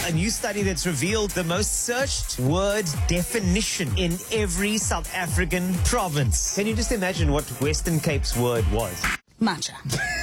A new study that's revealed the most searched word definition in every South African province. Can you just imagine what Western Cape's word was? Matcha.